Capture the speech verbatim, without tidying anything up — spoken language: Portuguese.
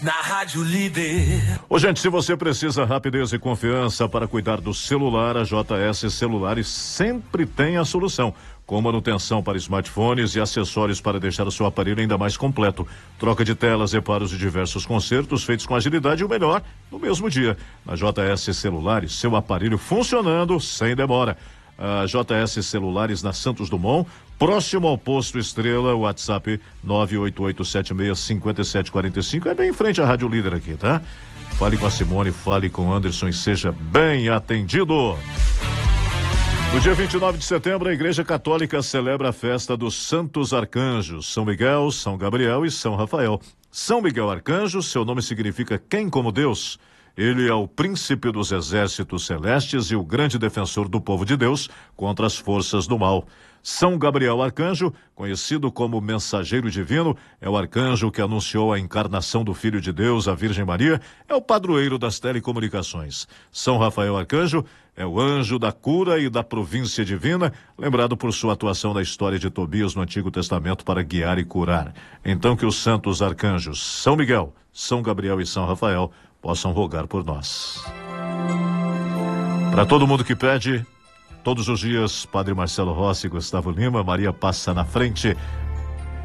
Na Rádio Líder. Ô, gente, se você precisa rapidez e confiança para cuidar do celular, a J S Celulares sempre tem a solução. Com manutenção para smartphones e acessórios para deixar o seu aparelho ainda mais completo. Troca de telas, reparos de diversos consertos feitos com agilidade e o melhor no mesmo dia. Na J S Celulares, seu aparelho funcionando sem demora. A J S Celulares na Santos Dumont, próximo ao posto Estrela, WhatsApp nove oito oito sete seis cinco sete quatro cinco, é bem em frente à Rádio Líder aqui, tá? Fale com a Simone, fale com o Anderson e seja bem atendido. No dia vinte e nove de setembro, a Igreja Católica celebra a festa dos Santos Arcanjos, São Miguel, São Gabriel e São Rafael. São Miguel Arcanjo, seu nome significa quem como Deus. Ele é o príncipe dos exércitos celestes e o grande defensor do povo de Deus contra as forças do mal. São Gabriel Arcanjo, conhecido como mensageiro divino, é o arcanjo que anunciou a encarnação do Filho de Deus, a Virgem Maria, é o padroeiro das telecomunicações. São Rafael Arcanjo é o anjo da cura e da província divina, lembrado por sua atuação na história de Tobias no Antigo Testamento para guiar e curar. Então que os santos arcanjos São Miguel, São Gabriel e São Rafael possam rogar por nós. Para todo mundo que pede, todos os dias, Padre Marcelo Rossi, Gustavo Lima, Maria passa na frente.